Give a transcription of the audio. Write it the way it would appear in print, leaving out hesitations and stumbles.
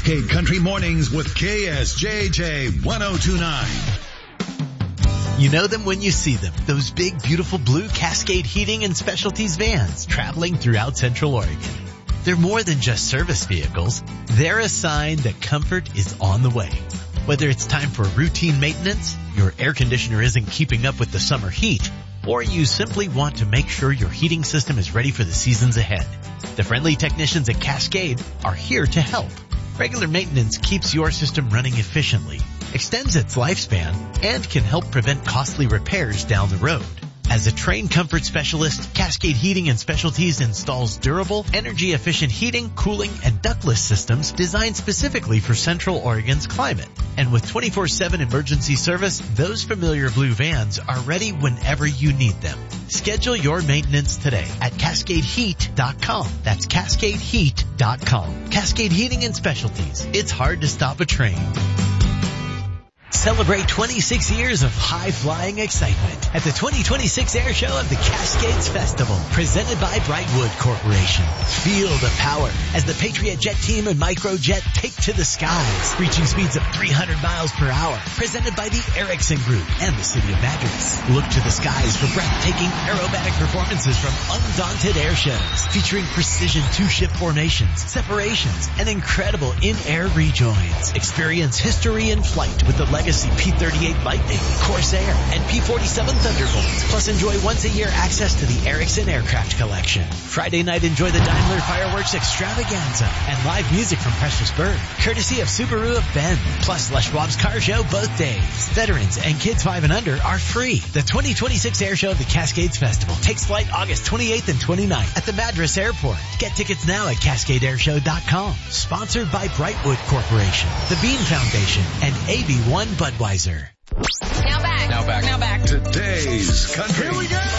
Cascade Country Mornings with KSJJ 1029. You know them when you see them. Those big, beautiful blue Cascade Heating and Specialties vans traveling throughout Central Oregon. They're more than just service vehicles. They're a sign that comfort is on the way. Whether it's time for routine maintenance, your air conditioner isn't keeping up with the summer heat, or you simply want to make sure your heating system is ready for the seasons ahead, the friendly technicians at Cascade are here to help. Regular maintenance keeps your system running efficiently, extends its lifespan, and can help prevent costly repairs down the road. As a trained comfort specialist, Cascade Heating and Specialties installs durable, energy-efficient heating, cooling, and ductless systems designed specifically for Central Oregon's climate. And with 24/7 emergency service, those familiar blue vans are ready whenever you need them. Schedule your maintenance today at CascadeHeat.com. That's CascadeHeat.com. Cascade Heating and Specialties. It's hard to stop a train. Celebrate 26 years of high-flying excitement at the 2026 Air Show of the Cascades Festival, presented by Brightwood Corporation. Feel the power as the Patriot Jet team and Microjet take to the skies, reaching speeds of 300 miles per hour, presented by the Erickson Group and the City of Madras. Look to the skies for breathtaking aerobatic performances from Undaunted Air Shows, featuring precision two-ship formations, separations, and incredible in-air rejoins. Experience history in flight with the Legacy P-38 Lightning, Corsair, and P-47 Thunderbolts. Plus enjoy once-a-year access to the Erickson Aircraft Collection. Friday night, enjoy the Daimler Fireworks Extravaganza and live music from Precious Bird, courtesy of Subaru of Bend. Plus Les Schwab's Car Show both days. Veterans and kids 5 and under are free. The 2026 Air Show of the Cascades Festival takes flight August 28th and 29th at the Madras Airport. Get tickets now at CascadeAirShow.com. Sponsored by Brightwood Corporation, the Bean Foundation, and AB1 Budweiser. Now back. Today's country. Here we go.